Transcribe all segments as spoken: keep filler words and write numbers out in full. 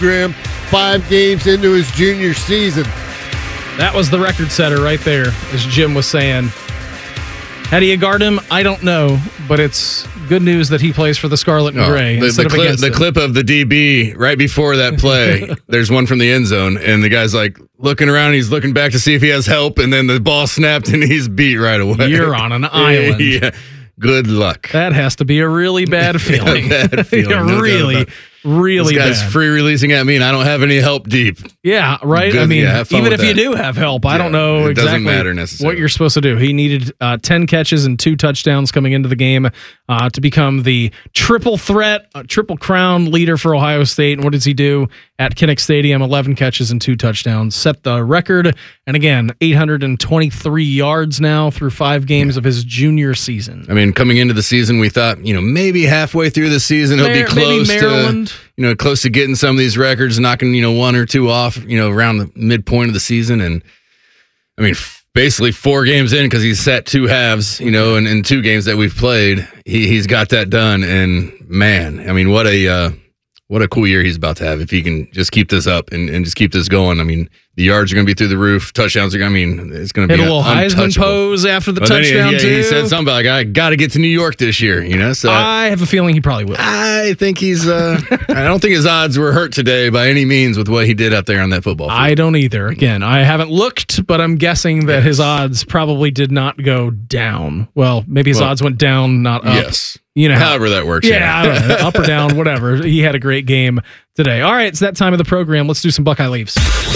program five games into his junior season. That was the record setter right there, as Jim was saying. How do you guard him? I don't know, but it's good news that he plays for the Scarlet and No, Gray the, instead the of clip, against the them. clip of the D B right before that play, there's one from the end zone, and the guy's like looking around, he's looking back to see if he has help, and then the ball snapped, and he's beat right away. You're on an island. Yeah. Good luck. That has to be a really bad feeling. Yeah, bad feeling, Yeah, no doubt really, about it. really This guy's bad. free releasing at me, and I don't have any help deep. Yeah, right? Good, I mean, yeah, have fun even if with you that. do have help, I Yeah, don't know it doesn't exactly matter necessarily. what you're supposed to do. He needed uh, ten catches and two touchdowns coming into the game uh, to become the triple threat, uh, triple crown leader for Ohio State. And what does he do at Kinnick Stadium? eleven catches and two touchdowns. Set the record. And again, eight hundred twenty-three yards now through five games of his junior season. I mean, coming into the season, we thought, you know, maybe halfway through the season he'll be Mar- close maybe to, Maryland. you know, close to getting some of these records, knocking, you know, one or two off, you know, around the midpoint of the season. And I mean, f- basically four games in, because he's set two halves, you know, and in two games that we've played, he, he's got that done. And man, I mean, what a, uh, what a cool year he's about to have if he can just keep this up and, and just keep this going. I mean, the yards are going to be through the roof. Touchdowns are going to, I mean, it's going to Hit be a little Heisman untouchable. pose after the But then he- touchdown, yeah, too. he said something about, like, I got to get to New York this year, you know? So I have a feeling he probably will. I think he's, uh, I don't think his odds were hurt today by any means with what he did out there on that football field. I don't either. Again, I haven't looked, but I'm guessing that his odds probably did not go down. Well, maybe his Well, odds went down, not up. Yes. You know, how- However that works. yeah, I don't know, up or down, whatever. He had a great game today. All right, it's that time of the program. Let's do some Buckeye Leaves.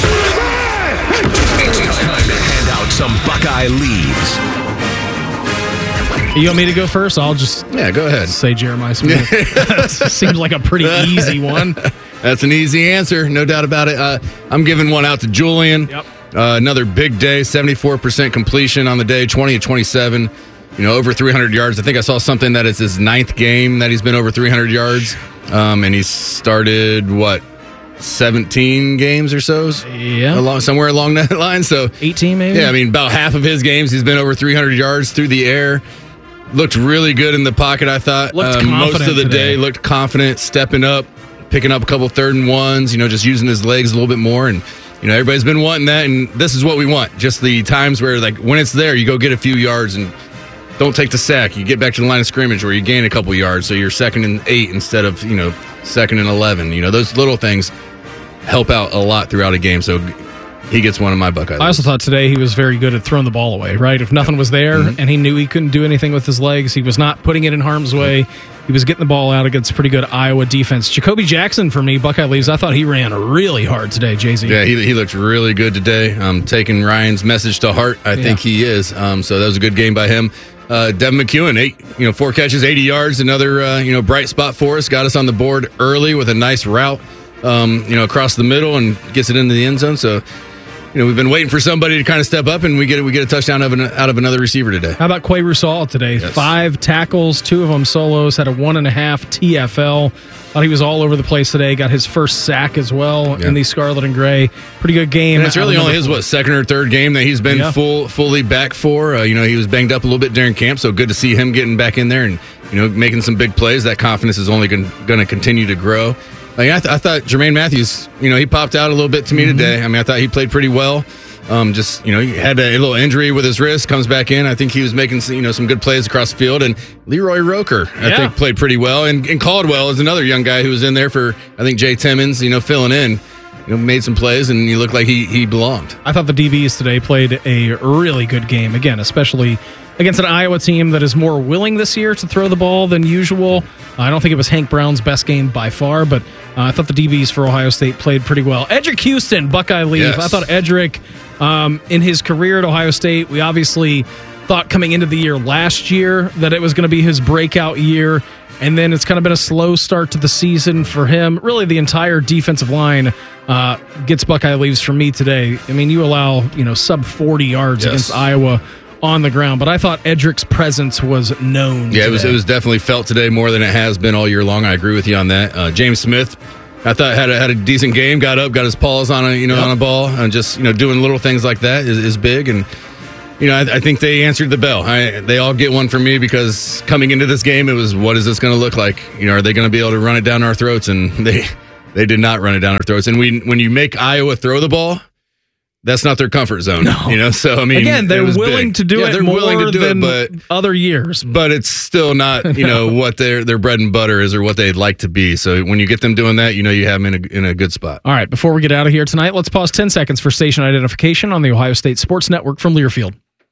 It's time to hand out some Buckeye leaves. You want me to go first? I'll just Yeah, go ahead. say Jeremiah Smith. Seems like a pretty easy one. That's an easy answer, no doubt about it. Uh, I'm giving one out to Julian. Yep. Uh, another big day, seventy-four percent completion on the day, twenty of twenty-seven. You know, over three hundred yards. I think I saw something that it's his ninth game that he's been over three hundred yards. Um, and he's started, what, seventeen games or so? Yeah. Along, somewhere along that line. So, eighteen maybe? yeah, I mean, about half of his games, he's been over three hundred yards through the air. Looked really good in the pocket, I thought. Looked Um, most confident of the today. day, looked confident, stepping up, picking up a couple third and ones, you know, just using his legs a little bit more. And, you know, everybody's been wanting that, and this is what we want. Just the times where, like, when it's there, you go get a few yards and don't take the sack. You get back to the line of scrimmage where you gain a couple yards, so you're second and eight instead of, you know, second and eleven. You know, those little things help out a lot throughout a game, so he gets one of my Buckeye I also lists. thought today he was very good at throwing the ball away, right? If nothing was there Mm-hmm. and he knew he couldn't do anything with his legs, he was not putting it in harm's way. He was getting the ball out against a pretty good Iowa defense. Jacoby Jackson, for me, Buckeye Leaves, I thought he ran really hard today, Jay Z. Yeah, he, he looked really good today. Um, taking Ryan's message to heart, I think Yeah. he is. Um, so that was a good game by him. Uh, Devin McEwen, eight, you know, four catches, eighty yards, another uh, you know bright spot for us. Got us on the board early with a nice route, um, you know, across the middle and gets it into the end zone. So, you know, we've been waiting for somebody to kind of step up, and we get we get a touchdown of an, out of another receiver today. How about Quay Rusal today? Yes. Five tackles, two of them solos, had a one and a half T F L. Thought he was all over the place today. Got his first sack as well Yeah. in the Scarlet and Gray. Pretty good game. And it's really out of only his number what second or third game that he's been Yeah. full fully back for. Uh, you know, he was banged up a little bit during camp, so good to see him getting back in there and you know making some big plays. That confidence is only going to continue to grow. Like, I, th- I thought Jermaine Matthews, you know, he popped out a little bit to me Mm-hmm. today. I mean, I thought he played pretty well. Um, just you know, he had a, a little injury with his wrist, comes back in. I think he was making some, you know some good plays across the field. And Leroy Roker, I Yeah. think, played pretty well. And, and Caldwell is another young guy who was in there for I think Jay Timmons, you know, filling in. You know, made some plays, and he looked like he he belonged. I thought the D Bs today played a really good game. Again, especially against an Iowa team that is more willing this year to throw the ball than usual. I don't think it was Hank Brown's best game by far, but uh, I thought the D Bs for Ohio State played pretty well. Edric Houston, Buckeye Leaf. Yes. I thought Edric, um, in his career at Ohio State, we obviously thought coming into the year last year that it was going to be his breakout year. And then it's kind of been a slow start to the season for him. Really, the entire defensive line uh, gets Buckeye Leaves for me today. I mean, you allow, you know, sub forty yards Yes. against Iowa on the ground, but I thought Edric's presence was known. Yeah, it was today. it was definitely felt today more than it has been all year long. I agree with you on that. Uh, James Smith, I thought had a, had a decent game. Got up, got his paws on a you know Yep. on a ball, and just you know doing little things like that is, is big. And you know I, I think they answered the bell. I, they all get one from me because coming into this game, it was what is this going to look like? You know, are they going to be able to run it down our throats? And they They did not run it down our throats. And we, when you make Iowa throw the ball, that's not their comfort zone. No. You know, so I mean, again, they're willing big. to do yeah, it they're more willing to do than it, but other years. But it's still not, you know, what their their bread and butter is or what they'd like to be. So when you get them doing that, you know, you have them in a, in a good spot. All right, before we get out of here tonight, let's pause ten seconds for station identification on the Ohio State Sports Network from Learfield.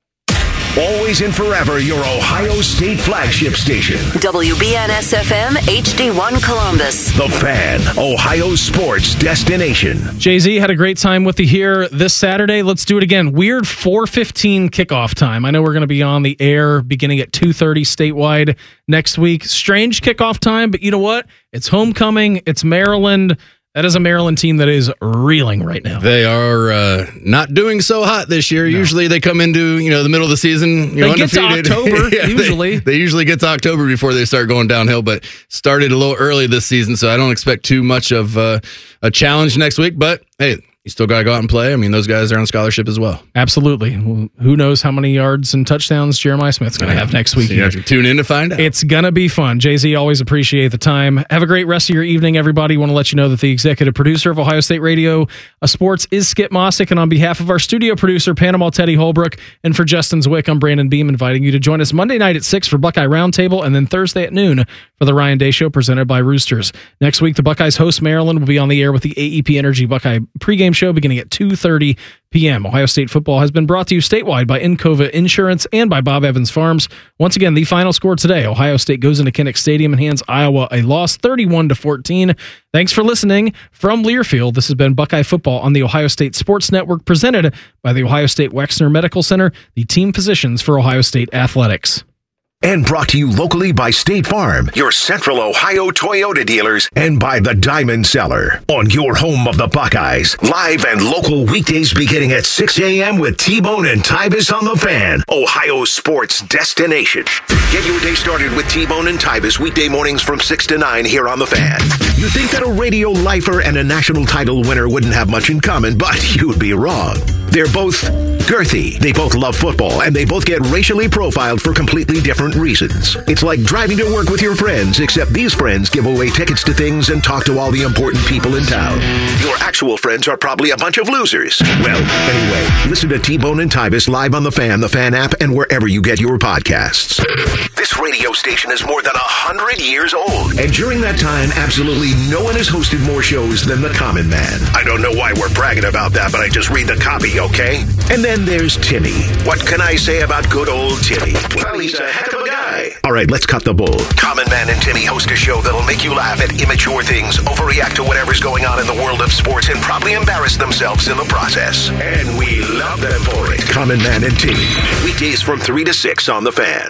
Always and forever, your Ohio State flagship station. W B N S F M H D one Columbus. The Fan, Ohio sports destination. Jay-Z had a great time with you here this Saturday. Let's do it again. Weird four fifteen kickoff time. I know we're going to be on the air beginning at two thirty statewide next week. Strange kickoff time, but you know what? It's homecoming. It's Maryland. That is a Maryland team that is reeling right now. They are uh, not doing so hot this year. No. Usually they come into, you know, the middle of the season, you they know, get undefeated. to October, yeah, usually. They, they usually get to October before they start going downhill, but started a little early this season, so I don't expect too much of uh, a challenge next week. But, hey, you still got to go out and play. I mean, those guys are on scholarship as well. Absolutely. Well, who knows how many yards and touchdowns Jeremiah Smith's going to have next week. So you have to tune in to find out. It's going to be fun. Jay-Z, always appreciate the time. Have a great rest of your evening, everybody. Want to let you know that the executive producer of Ohio State Radio uh, Sports is Skip Mossick, and on behalf of our studio producer, Panama Teddy Holbrook, and for Justin Zwick, I'm Brandon Beam, inviting you to join us Monday night at six for Buckeye Roundtable, and then Thursday at noon for the Ryan Day Show presented by Roosters. Next week, the Buckeyes host Maryland. Will be on the air with the A E P Energy Buckeye pregame show beginning at two thirty p.m. Ohio State football has been brought to you statewide by Encova Insurance and by Bob Evans Farms. Once again, the final score today, Ohio State goes into Kinnick Stadium and hands Iowa a loss thirty-one to fourteen. Thanks for listening from Learfield. This has been Buckeye Football on the Ohio State Sports Network, presented by the Ohio State Wexner Medical Center, the team physicians for Ohio State Athletics. And brought to you locally by State Farm, your Central Ohio Toyota dealers, and by the Diamond Cellar, on your home of the Buckeyes. Live and local weekdays beginning at six a.m. with T-Bone and Tybus on the Fan, Ohio sports destination. Get your day started with T-Bone and Tybus weekday mornings from six to nine here on the Fan. You think that a radio lifer and a national title winner wouldn't have much in common, but you'd be wrong. They're both girthy, they both love football, and they both get racially profiled for completely different reasons. It's like driving to work with your friends, except these friends give away tickets to things and talk to all the important people in town. Your actual friends are probably a bunch of losers. Well, anyway, listen to T-Bone and Tybus live on the Fan, the Fan app, and wherever you get your podcasts. This radio station is more than a hundred years old, and during that time, absolutely no one has hosted more shows than the Common Man. I don't know why we're bragging about that, but I just read the copy, okay? And then there's Timmy. What can I say about good old Timmy? Well, he's a heck of a guy. All right, let's cut the bull. Common Man and Timmy host a show that'll make you laugh at immature things, overreact to whatever's going on in the world of sports, and probably embarrass themselves in the process. And we love them for it. Common Man and Timmy. Weekdays from three to six on the Fan.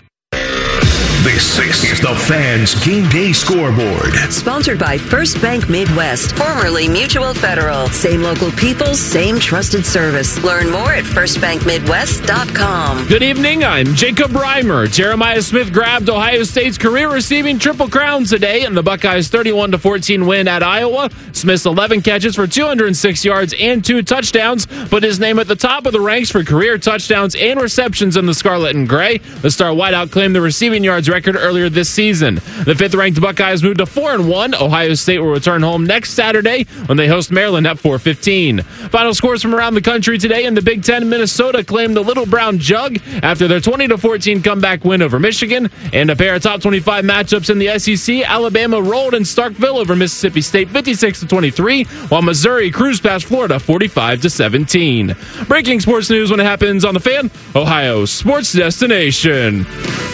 This is the Fans Game Day Scoreboard. Sponsored by First Bank Midwest, formerly Mutual Federal. Same local people, same trusted service. Learn more at first bank midwest dot com. Good evening, I'm Jacob Reimer. Jeremiah Smith grabbed Ohio State's career receiving triple crown today in the Buckeyes' thirty-one to fourteen win at Iowa. Smith's eleven catches for two hundred six yards and two touchdowns put his name at the top of the ranks for career touchdowns and receptions in the Scarlet and Gray. The star wideout claimed the receiving yards record earlier this season. The fifth-ranked Buckeyes moved to four and one. Ohio State will return home next Saturday when they host Maryland at four fifteen. Final scores from around the country today in the Big Ten. Minnesota claimed the Little Brown Jug after their twenty to fourteen comeback win over Michigan. And a pair of top twenty-five matchups in the S E C. Alabama rolled in Starkville over Mississippi State fifty-six to twenty-three, while Missouri cruised past Florida forty-five to seventeen. Breaking sports news when it happens on the Fan, Ohio sports destination.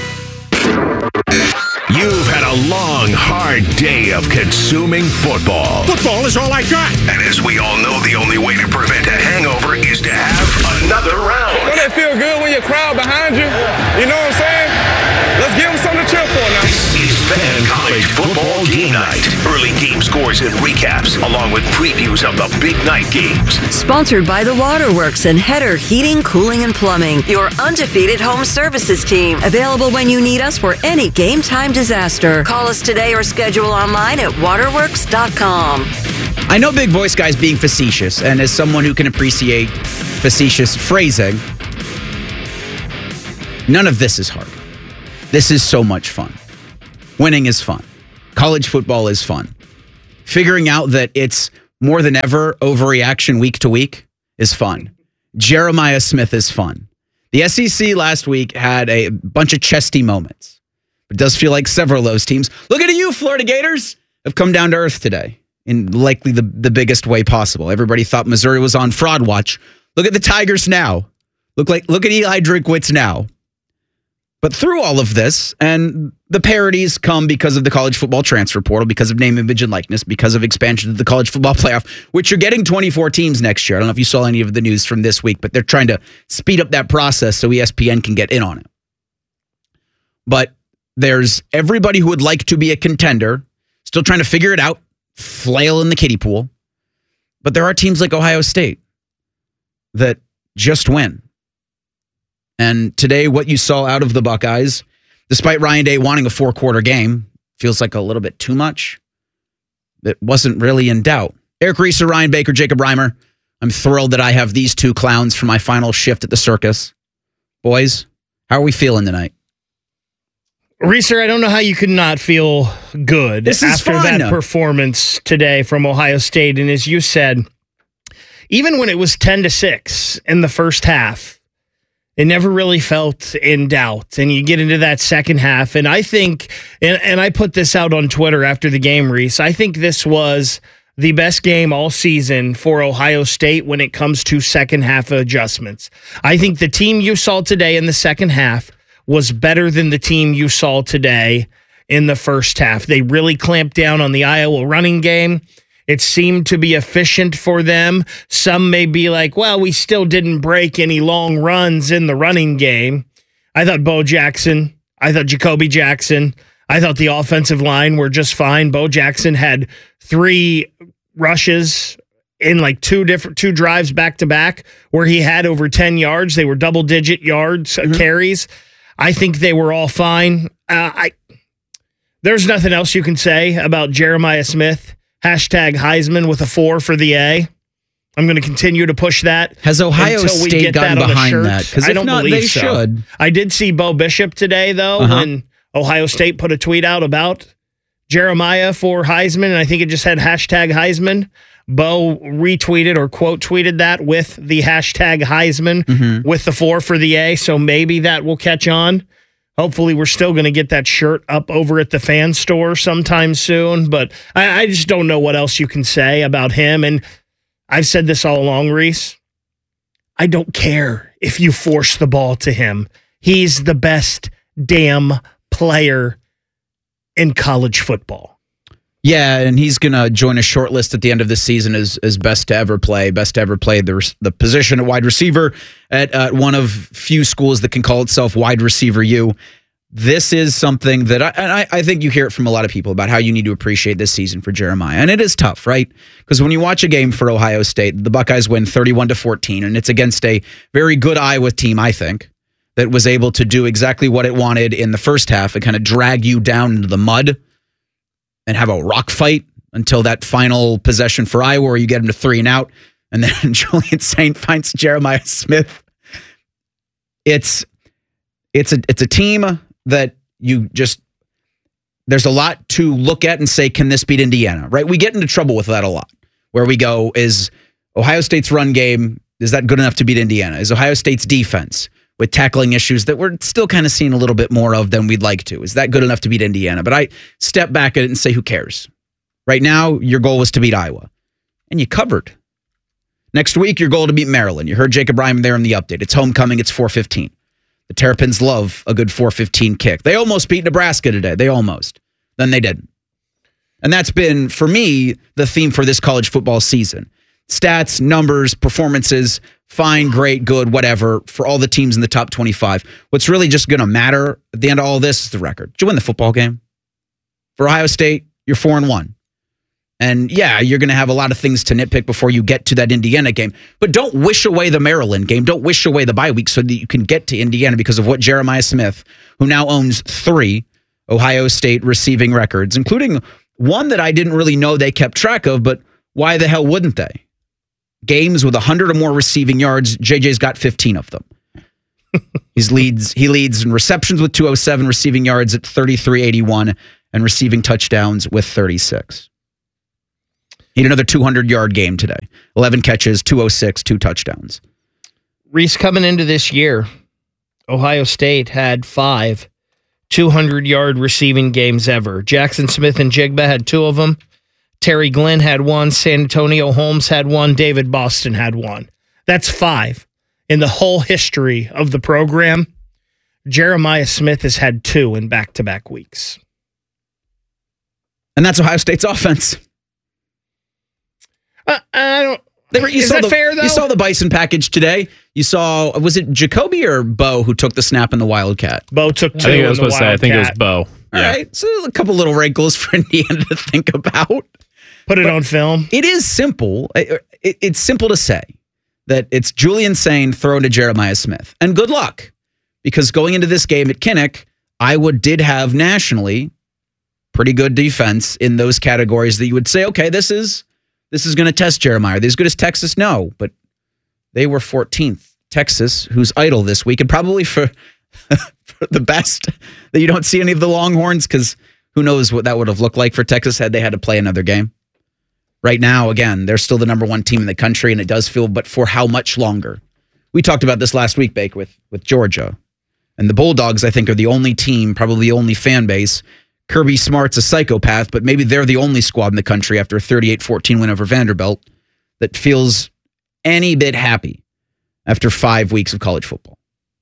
You've had a long, hard day of consuming football. Football is all I got. And as we all know, the only way to prevent a hangover is to have another round. Don't it feel good when your crowd behind you? You know what I'm saying? Let's give them something to cheer for now. This is Fan College Football Game Night. Early game scores and recaps, along with previews of the big night games. Sponsored by the Waterworks and Header Heating, Cooling, and Plumbing. Your undefeated home services team. Available when you need us for any game time disaster. Call us today or schedule online at waterworks dot com. I know Big Voice Guy's being facetious, and as someone who can appreciate facetious phrasing, none of this is hard. This is so much fun. Winning is fun. College football is fun. figuring out that it's more than ever overreaction week to week is fun. Jeremiah Smith is fun. The S E C last week had a bunch of chesty moments. It does feel like several of those teams, look at you, Florida Gators, have come down to earth today in likely the, the biggest way possible. Everybody thought Missouri was on fraud watch. Look at the Tigers now. Look like look at Eli Drinkwitz now. But through all of this, and the parodies come because of the college football transfer portal, because of name, image, and likeness, because of expansion of the college football playoff, which you're getting twenty-four teams next year. I don't know if you saw any of the news from this week, but they're trying to speed up that process so E S P N can get in on it. But there's everybody who would like to be a contender, still trying to figure it out, flail in the kiddie pool. But there are teams like Ohio State that just win. And today, what you saw out of the Buckeyes, despite Ryan Day wanting a four-quarter game, feels like a little bit too much. It wasn't really in doubt. Eric Reeser, Ryan Baker, Jacob Reimer. I'm thrilled that I have these two clowns for my final shift at the circus. Boys, how are we feeling tonight? Reeser, I don't know how you could not feel good This is after fun. that performance today from Ohio State. And as you said, even when it was ten to six in the first half, it never really felt in doubt. And you get into that second half. And I think, and, and I put this out on Twitter after the game, Reese, I think this was the best game all season for Ohio State when it comes to second half adjustments. I think the team you saw today in the second half was better than the team you saw today in the first half. They really clamped down on the Iowa running game. It seemed to be efficient for them. Some may be like, well, we still didn't break any long runs in the running game. I thought Bo Jackson, I thought Jacoby Jackson, I thought the offensive line were just fine. Bo Jackson had three rushes in like two different two drives back to back where he had over ten yards. They were double digit yards, mm-hmm. carries. I think they were all fine. Uh, I there's nothing else you can say about Jeremiah Smith. Hashtag Heisman with a four for the A. I'm going to continue to push that. Has Ohio State gotten that behind that? Because if don't not, they so. should. I did see Bo Bishop today, though, uh-huh. when Ohio State put a tweet out about Jeremiah for Heisman, and I think it just had hashtag Heisman. Bo retweeted or quote tweeted that with the hashtag Heisman mm-hmm. with the four for the A, so maybe that will catch on. Hopefully, we're still going to get that shirt up over at the fan store sometime soon, but I, I just don't know what else you can say about him. And I've said this all along, Reese. I don't care if you force the ball to him. He's the best damn player in college football. Yeah, and he's going to join a short list at the end of the season as, as best to ever play, best to ever play the the position of wide receiver at uh, one of few schools that can call itself wide receiver U. This is something that I, and I, I think you hear it from a lot of people about how you need to appreciate this season for Jeremiah. And it is tough, right? Because when you watch a game for Ohio State, the Buckeyes win thirty-one to fourteen, and it's against a very good Iowa team, I think, that was able to do exactly what it wanted in the first half and kind of drag you down into the mud and have a rock fight until that final possession for Iowa where you get them to three and out. And then Julian Saint finds Jeremiah Smith. It's it's a it's a team that you just, there's a lot to look at and say, can this beat Indiana, right? We get into trouble with that a lot, where we go, is Ohio State's run game, is that good enough to beat Indiana? Is Ohio State's defense with tackling issues that we're still kind of seeing a little bit more of than we'd like to, is that good enough to beat Indiana? But I step back at it and say, who cares? Right now, your goal was to beat Iowa, and you covered. Next week, your goal to beat Maryland. You heard Jacob Ryman there in the update. It's homecoming. It's four fifteen. The Terrapins love a good four fifteen kick. They almost beat Nebraska today. They almost. Then they didn't. And that's been, for me, the theme for this college football season. Stats, numbers, performances, fine, great, good, whatever, for all the teams in the top twenty-five. What's really just going to matter at the end of all this is the record. Did you win the football game? For Ohio State, you're four and one. And yeah, you're going to have a lot of things to nitpick before you get to that Indiana game. But don't wish away the Maryland game. Don't wish away the bye week so that you can get to Indiana because of what Jeremiah Smith, who now owns three Ohio State receiving records, including one that I didn't really know they kept track of, but why the hell wouldn't they? Games with one hundred or more receiving yards, J J's got fifteen of them. He's leads, he leads in receptions with two oh seven, receiving yards at thirty-three eighty-one, and receiving touchdowns with thirty-six. He had another two hundred-yard game today. eleven catches, two oh six, two touchdowns. Reese, coming into this year, Ohio State had five two hundred-yard receiving games ever. Jackson Smith and Jigba had two of them. Terry Glenn had one. San Antonio Holmes had one. David Boston had one. That's five. In the whole history of the program, Jeremiah Smith has had two in back-to-back weeks. And that's Ohio State's offense. Uh, I don't... They were, you Is saw that the, fair, though? You saw the Bison package today. You saw, was it Jacoby or Bo who took the snap in the Wildcat? Bo took two I think in I was the supposed to say, I think it was Wildcat. Bo. All Yeah. right, so a couple little wrinkles for Indiana to think about. Put it on film. It is simple. It, it, it's simple to say that it's Julian Sain thrown to Jeremiah Smith. And good luck, because going into this game at Kinnick, Iowa did have nationally pretty good defense in those categories that you would say, okay, this is this is going to test Jeremiah. Are they as good as Texas? No, but they were fourteenth. Texas, who's idle this week, and probably for, for the best that you don't see any of the Longhorns, because who knows what that would have looked like for Texas had they had to play another game. Right now, again, they're still the number one team in the country, and it does feel, but for how much longer? We talked about this last week, Bake, with, with Georgia. And the Bulldogs, I think, are the only team, probably the only fan base. Kirby Smart's a psychopath, but maybe they're the only squad in the country after a thirty-eight fourteen win over Vanderbilt that feels any bit happy after five weeks of college football.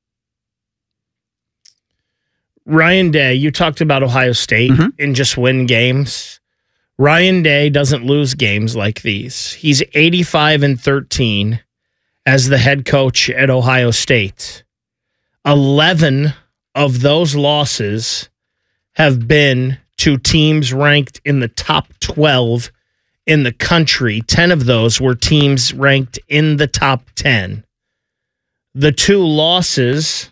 Ryan Day, you talked about Ohio State Mm-hmm. and just win games. Ryan Day doesn't lose games like these. He's eighty-five and thirteen as the head coach at Ohio State. eleven of those losses have been to teams ranked in the top twelve in the country. ten of those were teams ranked in the top ten. The two losses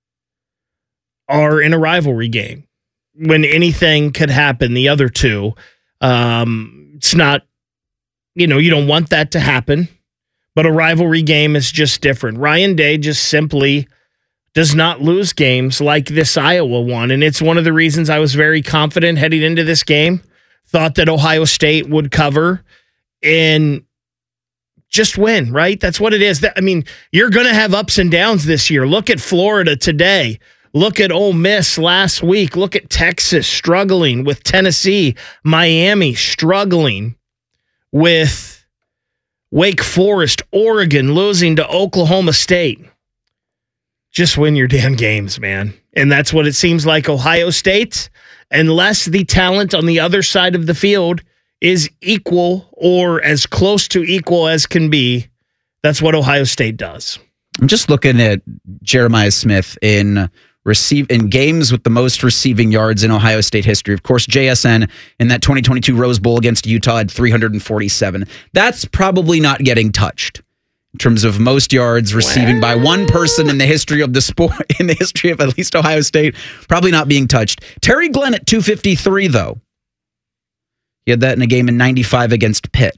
are in a rivalry game when anything could happen. The other two, um, it's not, you know, you don't want that to happen, but a rivalry game is just different. Ryan Day just simply does not lose games like this Iowa one. And it's one of the reasons I was very confident heading into this game, thought that Ohio State would cover and just win, right? That's what it is. I mean, you're going to have ups and downs this year. Look at Florida today. Look at Ole Miss last week. Look at Texas struggling with Tennessee. Miami struggling with Wake Forest. Oregon losing to Oklahoma State. Just win your damn games, man. And that's what it seems like Ohio State, unless the talent on the other side of the field is equal or as close to equal as can be, that's what Ohio State does. I'm just looking at Jeremiah Smith in receive in games with the most receiving yards in Ohio State history. Of course, J S N in that twenty twenty-two Rose Bowl against Utah had three hundred forty-seven. That's probably not getting touched in terms of most yards receiving by one person in the history of the sport, in the history of at least Ohio State, probably not being touched. Terry Glenn at two fifty-three, though. He had that in a game in ninety-five against Pitt.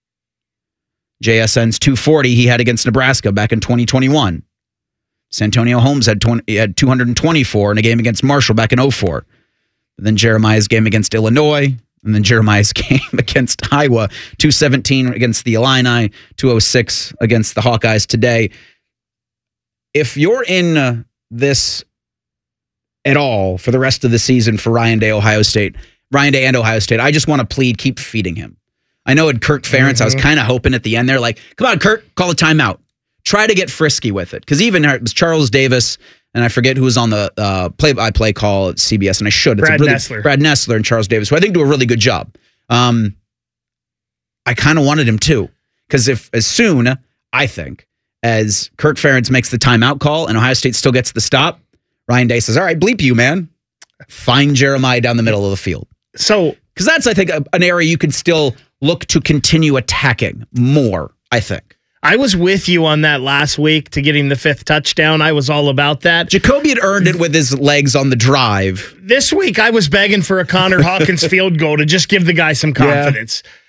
J S N's two forty he had against Nebraska back in twenty twenty-one. San Antonio Holmes had, twenty, had two hundred twenty-four in a game against Marshall back in oh four. And then Jeremiah's game against Illinois, and then Jeremiah's game against Iowa, two seventeen against the Illini, two oh six against the Hawkeyes today. If you're in uh, this at all for the rest of the season for Ryan Day, Ohio State, Ryan Day and Ohio State, I just want to plead, keep feeding him. I know at Kirk Ferentz, mm-hmm. I was kind of hoping at the end there, like, come on, Kirk, call a timeout. Try to get frisky with it. Because even it was Charles Davis, and I forget who was on the uh, play-by-play call at C B S, and I should. It's Brad a really, Nessler. Brad Nessler and Charles Davis, who I think do a really good job. Um, I kind of wanted him to. Because if as soon, I think, as Kirk Ferentz makes the timeout call and Ohio State still gets the stop, Ryan Day says, all right, bleep you, man. Find Jeremiah down the middle of the field. So, because that's, I think, a, an area you can still look to continue attacking more, I think. I was with you on that last week to getting the fifth touchdown. I was all about that. Jacoby had earned it with his legs on the drive. This week, I was begging for a Connor Hawkins field goal to just give the guy some confidence.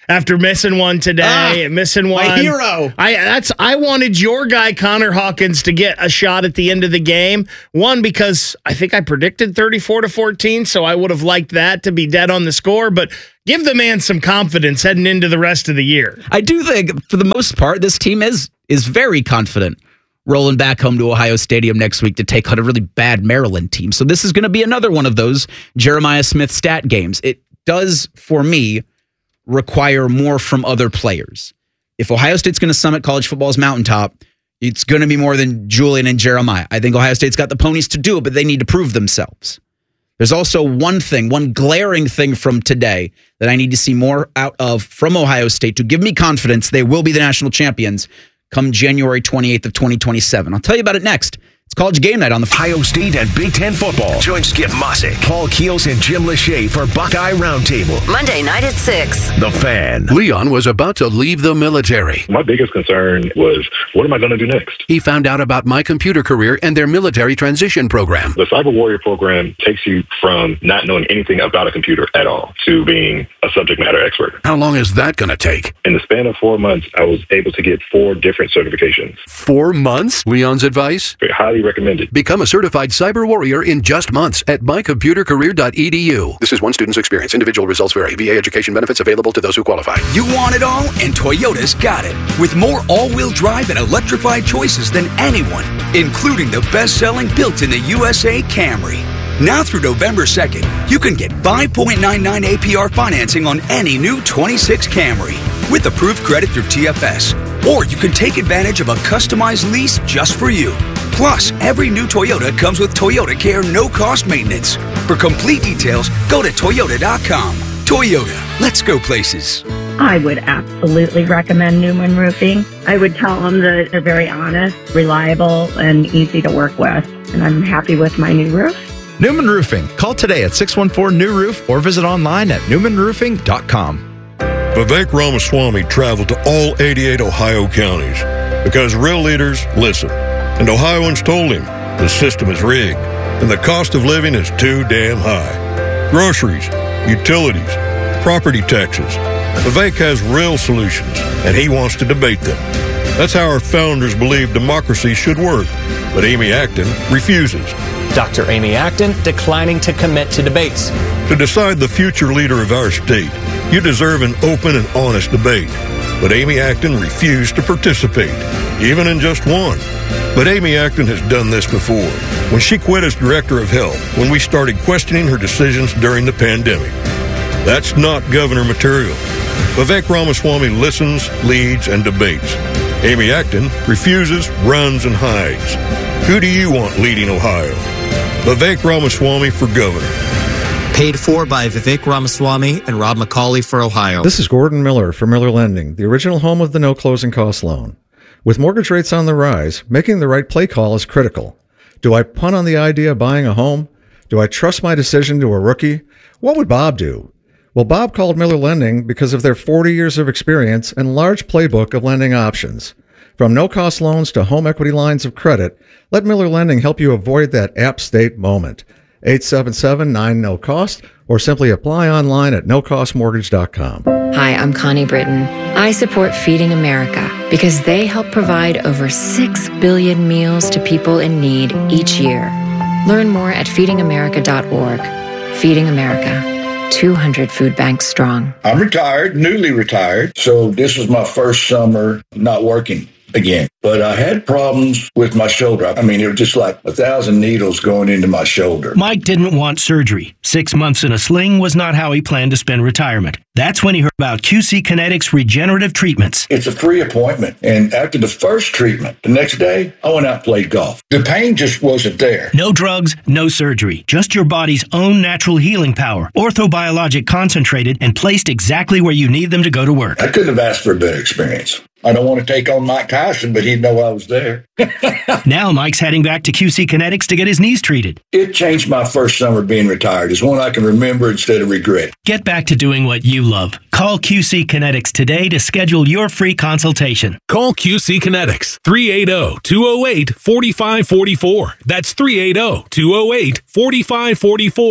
after missing one today, Ah, missing one. my hero. I that's I wanted your guy Connor Hawkins to get a shot at the end of the game. One, because I think I predicted thirty-four to fourteen, so I would have liked that to be dead on the score, but give the man some confidence heading into the rest of the year. I do think, for the most part, this team is is very confident rolling back home to Ohio Stadium next week to take on a really bad Maryland team. So this is going to be another one of those Jeremiah Smith stat games. It does, for me, require more from other players. If Ohio State's going to summit college football's mountaintop, it's going to be more than Julian and Jeremiah. I think Ohio State's got the ponies to do it, but they need to prove themselves. There's also one thing, one glaring thing from today that I need to see more out of from Ohio State to give me confidence they will be the national champions come January twenty-eighth of twenty twenty-seven. I'll tell you about it next. It's College Game Night on the Ohio State and Big Ten football. Join Skip Mossick, Paul Keels, and Jim Lachey for Buckeye Roundtable. Monday night at six. The Fan. Leon was about to leave the military. My biggest concern was, what am I going to do next? He found out about My Computer Career and their military transition program. The Cyber Warrior program takes you from not knowing anything about a computer at all to being a subject matter expert. How long is that going to take? In the span of four months, I was able to get four different certifications. Four months? Leon's advice? Highly recommended. Become a certified cyber warrior in just months at my computer career dot e d u. This is one student's experience. Individual results vary. V A education benefits available to those who qualify. You want it all, and Toyota's got it. With more all-wheel drive and electrified choices than anyone, including the best-selling built in the U S A Camry. Now through November second, you can get five point nine nine A P R financing on any new twenty-six Camry with approved credit through T F S. Or you can take advantage of a customized lease just for you. Plus, every new Toyota comes with Toyota Care no-cost maintenance. For complete details, go to Toyota dot com. Toyota, let's go places. I would absolutely recommend Newman Roofing. I would tell them that they're very honest, reliable, and easy to work with. And I'm happy with my new roof. Newman Roofing. Call today at six one four, N E W Roof or visit online at newman roofing dot com. Vivek Ramaswamy traveled to all eighty-eight Ohio counties because real leaders listen. And Ohioans told him the system is rigged and the cost of living is too damn high. Groceries, utilities, property taxes. Vivek has real solutions and he wants to debate them. That's how our founders believed democracy should work. But Amy Acton refuses. Doctor Amy Acton declining to commit to debates. To decide the future leader of our state, you deserve an open and honest debate. But Amy Acton refused to participate, even in just one. But Amy Acton has done this before, when she quit as director of health, when we started questioning her decisions during the pandemic. That's not governor material. Vivek Ramaswamy listens, leads, and debates. Amy Acton refuses, runs, and hides. Who do you want leading Ohio? Vivek Ramaswamy for governor. Paid for by Vivek Ramaswamy and Rob McCauley for Ohio. This is Gordon Miller for Miller Lending, the original home of the no closing cost loan. With mortgage rates on the rise, making the right play call is critical. Do I punt on the idea of buying a home? Do I trust my decision to a rookie? What would Bob do? Well, Bob called Miller Lending because of their forty years of experience and large playbook of lending options. From no-cost loans to home equity lines of credit, let Miller Lending help you avoid that app state moment. eight seven seven, nine, no cost, or simply apply online at no cost mortgage dot com. Hi, I'm Connie Britton. I support Feeding America because they help provide over six billion meals to people in need each year. Learn more at feeding america dot org. Feeding America, two hundred food banks strong. I'm retired, newly retired, so this was my first summer not working again. But I had problems with my shoulder. I mean, it was just like a thousand needles going into my shoulder. Mike didn't want surgery. Six months in a sling was not how he planned to spend retirement. That's when he heard about Q C Kinetics regenerative treatments. It's a free appointment. And after the first treatment, the next day, I went out and played golf. The pain just wasn't there. No drugs, no surgery. Just your body's own natural healing power. Orthobiologic concentrated and placed exactly where you need them to go to work. I couldn't have asked for a better experience. I don't want to take on Mike Tyson, but he'd know I was there. Now Mike's heading back to Q C Kinetics to get his knees treated. It changed my first summer being retired. It's one I can remember instead of regret. Get back to doing what you love. Call Q C Kinetics today to schedule your free consultation. Call Q C Kinetics, three eight zero, two zero eight, four five four four. That's three eight zero, two zero eight, four five four four.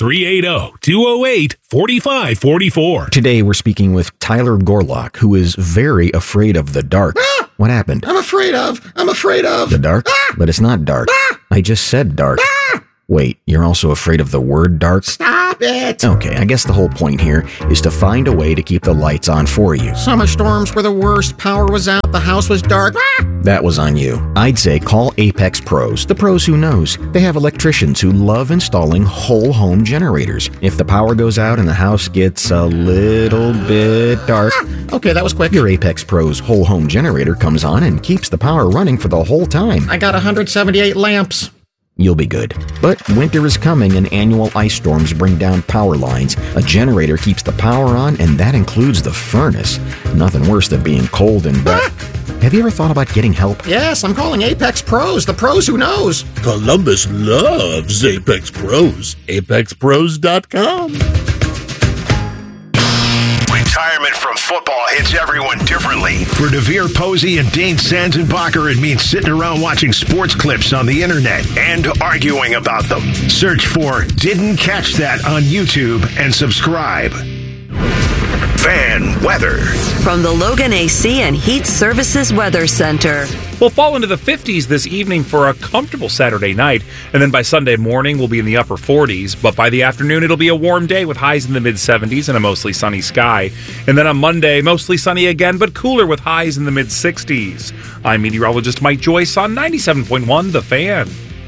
three eight zero, two zero eight, four five four four. Today we're speaking with Tyler Gorlock, who is very afraid of the dark. Ah! What happened? I'm afraid of. I'm afraid of. The dark? Ah! But it's not dark. Ah! I just said dark. Ah! Wait, you're also afraid of the word dark? Stop it. Okay, I guess the whole point here is to find a way to keep the lights on for you. Summer storms were the worst. Power was out. The house was dark. Ah! That was on you. I'd say call Apex Pros, the pros who knows. They have electricians who love installing whole home generators. If the power goes out and the house gets a little bit dark, ah! Okay, that was quick. Your Apex Pros whole home generator comes on and keeps the power running for the whole time. I got one hundred seventy-eight lamps. You'll be good. But winter is coming and annual ice storms bring down power lines. A generator keeps the power on, and that includes the furnace. Nothing worse than being cold and wet. Have you ever thought about getting help? Yes, I'm calling Apex Pros, the pros who knows. Columbus loves Apex Pros. apex pros dot com. Retirement from football hits everyone differently. For DeVere Posey and Dane Sanzenbacher, it means sitting around watching sports clips on the internet and arguing about them. Search for Didn't Catch That on YouTube and subscribe. Fan weather. From the Logan A C and Heat Services Weather Center. We'll fall into the fifties this evening for a comfortable Saturday night, and then by Sunday morning we'll be in the upper forties, but by the afternoon it'll be a warm day with highs in the mid-seventies and a mostly sunny sky. And then on Monday, mostly sunny again, but cooler with highs in the mid-sixties. I'm meteorologist Mike Joyce on ninety-seven point one The Fan.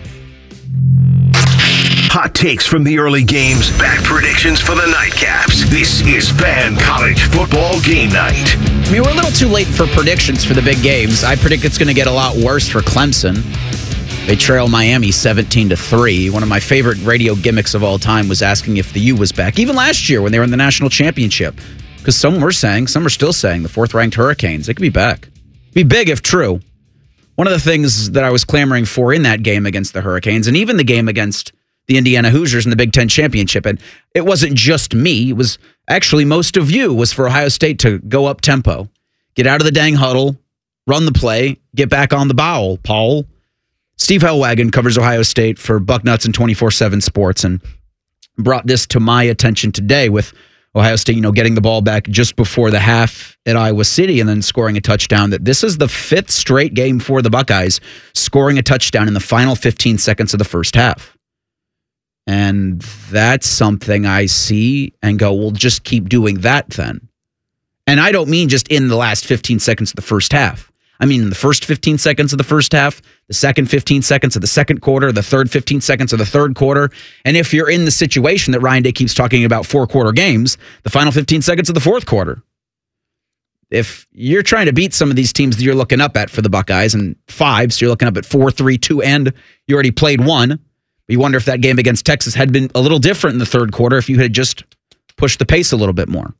Hot takes from the early games, bad predictions for the nightcaps. This is Fan College Football Game Night. I mean, we're a little too late for predictions for the big games. I predict it's going to get a lot worse for Clemson. They trail Miami seventeen to three. One of my favorite radio gimmicks of all time was asking if the U was back. Even last year when they were in the national championship. Because some were saying, some are still saying, the fourth-ranked Hurricanes, they could be back. Be big if true. One of the things that I was clamoring for in that game against the Hurricanes, and even the game against the Indiana Hoosiers in the Big Ten Championship. And it wasn't just me. It was actually most of you was for Ohio State to go up tempo, get out of the dang huddle, run the play, get back on the bowel, Paul. Steve Hellwagon covers Ohio State for Bucknuts and twenty-four seven Sports and brought this to my attention today with Ohio State, you know, getting the ball back just before the half at Iowa City and then scoring a touchdown. That this is the fifth straight game for the Buckeyes, scoring a touchdown in the final fifteen seconds of the first half. And that's something I see and go, we'll just keep doing that then. And I don't mean just in the last fifteen seconds of the first half. I mean in the first fifteen seconds of the first half, the second fifteen seconds of the second quarter, the third fifteen seconds of the third quarter. And if you're in the situation that Ryan Day keeps talking about four-quarter games, the final fifteen seconds of the fourth quarter. If you're trying to beat some of these teams that you're looking up at for the Buckeyes and five, so you're looking up at four, three, two, and you already played one. You wonder if that game against Texas had been a little different in the third quarter if you had just pushed the pace a little bit more.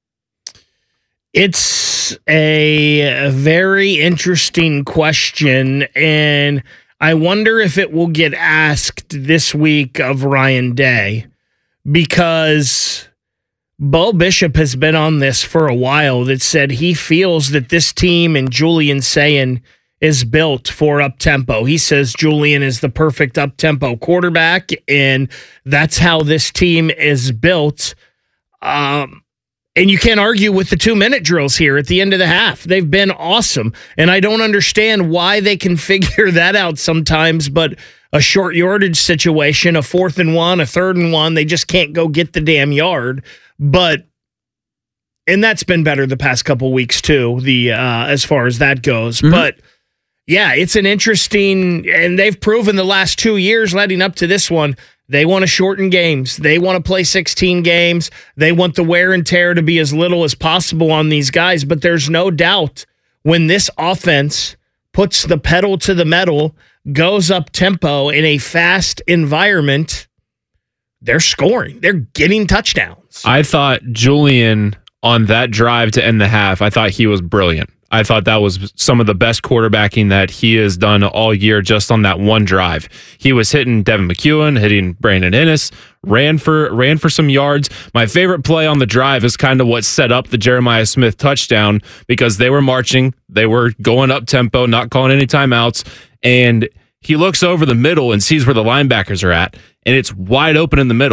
It's a very interesting question, and I wonder if it will get asked this week of Ryan Day, because Bo Bishop has been on this for a while that said he feels that this team and Julian Sayin is built for up-tempo. He says Julian is the perfect up-tempo quarterback, and that's how this team is built. Um, and you can't argue with the two-minute drills here at the end of the half. They've been awesome, and I don't understand why they can figure that out sometimes, but a short yardage situation, a fourth and one, a third and one, they just can't go get the damn yard. But and that's been better the past couple weeks, too, the uh, as far as that goes. Mm-hmm. But yeah, it's an interesting, and they've proven the last two years leading up to this one, they want to shorten games. They want to play sixteen games. They want the wear and tear to be as little as possible on these guys. But there's no doubt when this offense puts the pedal to the metal, goes up tempo in a fast environment, they're scoring. They're getting touchdowns. I thought Julian on that drive to end the half, I thought he was brilliant. I thought that was some of the best quarterbacking that he has done all year just on that one drive. He was hitting Devin McEwen, hitting Brandon Ennis, ran for ran for some yards. My favorite play on the drive is kind of what set up the Jeremiah Smith touchdown, because they were marching, they were going up tempo, not calling any timeouts, and he looks over the middle and sees where the linebackers are at, and it's wide open in the middle.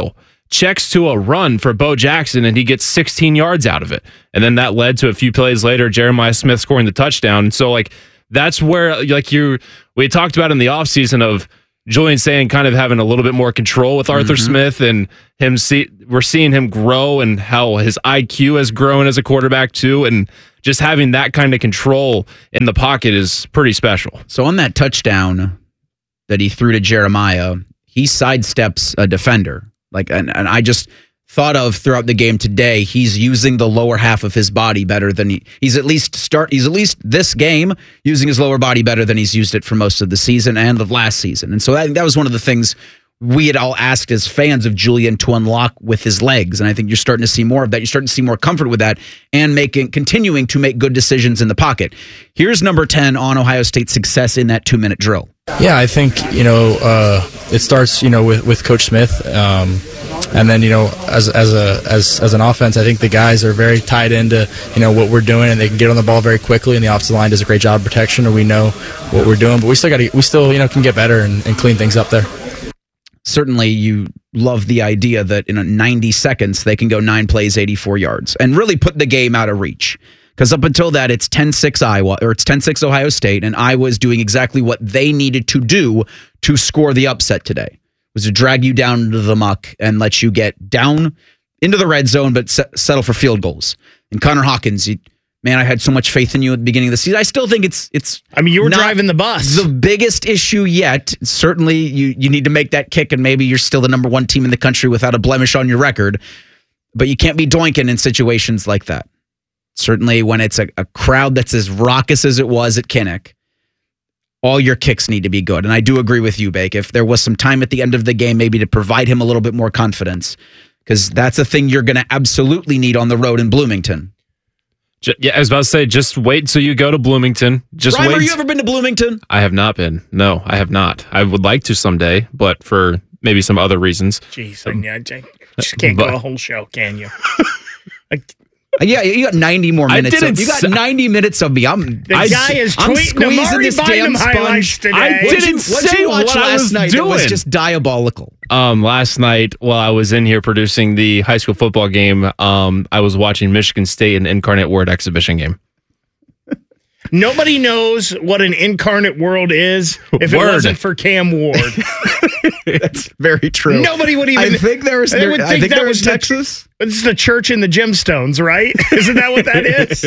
checks to a run for Bo Jackson, and he gets sixteen yards out of it. And then that led to a few plays later, Jeremiah Smith scoring the touchdown. So, like, that's where, like, you we talked about in the offseason of Julian Sayin kind of having a little bit more control with Arthur mm-hmm. Smith, and him see we're seeing him grow and how his I Q has grown as a quarterback too, and just having that kind of control in the pocket is pretty special. So on that touchdown that he threw to Jeremiah, he sidesteps a defender. Like, and, and I just thought of throughout the game today, he's using the lower half of his body better than he he's at least start he's at least this game using his lower body better than he's used it for most of the season and of last season. And so that, that was one of the things we had all asked as fans of Julian to unlock with his legs. And I think you're starting to see more of that. You're starting to see more comfort with that and making continuing to make good decisions in the pocket. Here's number ten on Ohio State's success in that two-minute drill. Yeah, I think, you know, uh, it starts, you know, with, with Coach Smith. Um, and then, you know, as as a as as an offense, I think the guys are very tied into, you know, what we're doing, and they can get on the ball very quickly, and the offensive line does a great job of protection, or we know what we're doing. But we still got to, we still, you know, can get better and, and clean things up there. Certainly you love the idea that in ninety seconds they can go nine plays, eighty-four yards, and really put the game out of reach. Because up until that, it's ten six Iowa, or it's ten six Ohio State, and Iowa's doing exactly what they needed to do to score the upset today, was to drag you down into the muck and let you get down into the red zone, but set, settle for field goals. And Connor Hawkins, you, man, I had so much faith in you at the beginning of the season. I still think it's it's. I mean, you were driving the bus. The biggest issue yet. Certainly, you you need to make that kick, and maybe you're still the number one team in the country without a blemish on your record. But you can't be doinking in situations like that. Certainly, when it's a, a crowd that's as raucous as it was at Kinnick, all your kicks need to be good. And I do agree with you, Bake. If there was some time at the end of the game, maybe to provide him a little bit more confidence, because that's a thing you're going to absolutely need on the road in Bloomington. Yeah, I was about to say, just wait until you go to Bloomington. Just Ryan, wait. have you ever been to Bloomington? I have not been. No, I have not. I would like to someday, but for maybe some other reasons. Jeez, um, I just can't but, go a whole show, can you? like, Yeah, you got ninety more minutes. I didn't of, you got s- ninety minutes of me. I'm The I, guy is I'm tweeting squeezing Amari this Bynum damn highlights sponge. today. I What'd didn't you, what'd say you watch what I last was night doing. that was just diabolical. Um, last night, while I was in here producing the high school football game, um, I was watching Michigan State an Incarnate Word exhibition game. Nobody knows what an incarnate world is if Word. it wasn't for Cam Ward. That's very true. Nobody would even. I think there's. They would I think think that there was was the- Texas. This is the church in the gemstones, right? Isn't that what that is?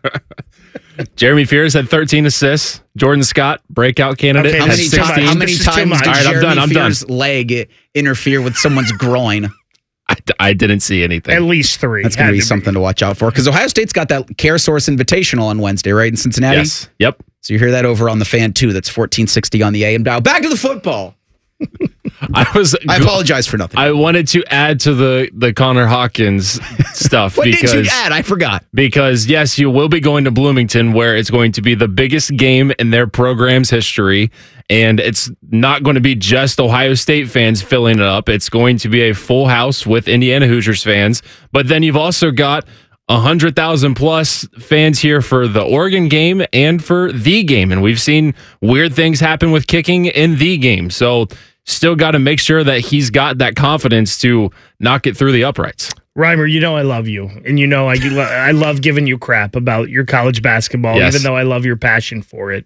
Jeremy Fears had thirteen assists. Jordan Scott, breakout candidate, Okay, How had many, sixteen. times, how many This is too times much. did All right, I'm Jeremy done, I'm done. Fears' leg interfere with someone's groin? I, I didn't see anything. At least three. That's going Had to be to something to watch out for, because Ohio State's got that Care Source Invitational on Wednesday, right, in Cincinnati? Yes. Yep. So you hear that over on the Fan too. That's fourteen sixty on the A M dial. Back to the football. I was. I apologize for nothing. I wanted to add to the the Connor Hawkins stuff what because did you add? I forgot. because yes, you will be going to Bloomington, where it's going to be the biggest game in their program's history, and it's not going to be just Ohio State fans filling it up. It's going to be a full house with Indiana Hoosiers fans, but then you've also got one hundred thousand plus fans here for the Oregon game and for the game. And we've seen weird things happen with kicking in the game. So still got to make sure that he's got that confidence to not get through the uprights. Reimer, you know I love you, and you know I I love giving you crap about your college basketball, Yes. even though I love your passion for it.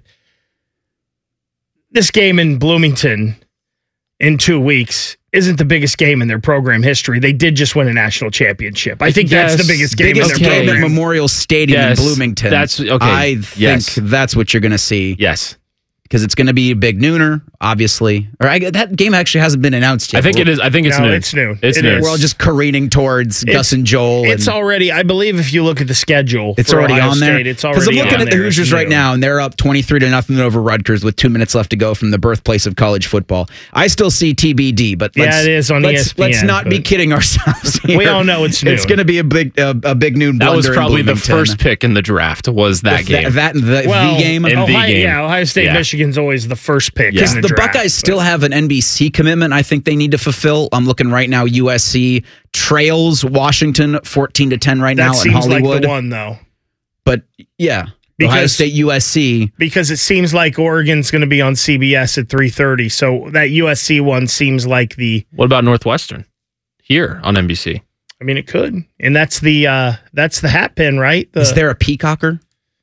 This game in Bloomington in two weeks isn't the biggest game in their program history. They did just win a national championship. I think Yes. that's the biggest game Biggest in their game at program. Memorial Stadium Yes, in Bloomington. that's- okay, I think yes. that's what you're going to see. Yes. Because it's going to be a big nooner, obviously. Or I, that game actually hasn't been announced yet. I think it is. I think it's No, noon. it's noon. It's It noon. is. We're all just careening towards Gus and Joel. It's and already, I believe, if you look at the schedule, it's for already Ohio on there. State, it's Because already I'm looking on at the there. Hoosiers It's right noon. now, and they're up twenty-three to nothing over Rutgers with two minutes left to go from the birthplace of college football. I still see T B D, but Yeah, let's, it is on let's, E S P N, let's not be but- kidding ourselves here. We all know it's It's noon. going to be a big, uh, a big noon. That was blunder in probably the Bloomington. first pick in the draft. Was that If game? That, that and the, Well, the game. In the Ohio, game. Yeah, Ohio State, Yeah. Michigan's always the first pick. Yeah. in the, the draft, Buckeyes but- still have an N B C commitment I think they need to fulfill. I'm looking right now. U S C trails Washington fourteen to ten right That now in seems Hollywood. like the one, though. But yeah, Ohio Because- State U S C. Because it seems like Oregon's going to be on C B S at three thirty. So that U S C one seems like the What about Northwestern? here on N B C. I mean, it could, and that's the uh, that's the hat pin, right? The, Is there a peacocker?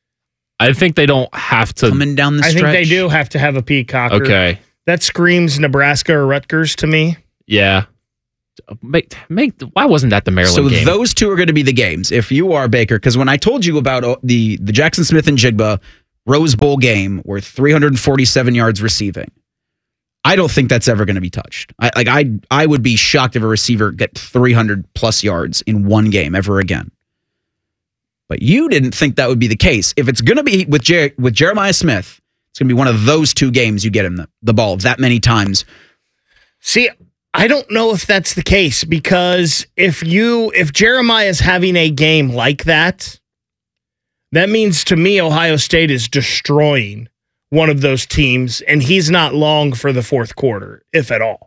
I think they don't have to coming down the I stretch. think they do have to have a peacocker. Okay, that screams Nebraska or Rutgers to me. Yeah, make make. Why wasn't that the Maryland So game? those two are going to be the games. If you are Baker, because when I told you about uh, the the Jackson Smith and Jigba Rose Bowl game, where three hundred forty-seven yards receiving, I don't think that's ever going to be touched. I, like I, I would be shocked if a receiver get three hundred plus yards in one game ever again. But you didn't think that would be the case. If it's going to be with Jer- with Jeremiah Smith, it's going to be one of those two games you get him the, the ball that many times. See, I don't know if that's the case, because if you if Jeremiah is having a game like that, that means to me Ohio State is destroying one of those teams, and he's not long for the fourth quarter, if at all.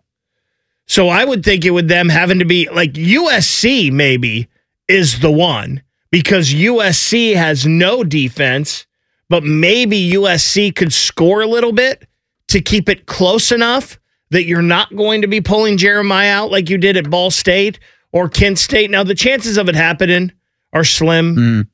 So I would think it would them having to be like U S C maybe is the one, because U S C has no defense, but maybe U S C could score a little bit to keep it close enough that you're not going to be pulling Jeremiah out like you did at Ball State or Kent State. Now, the chances of it happening are slim. Mm.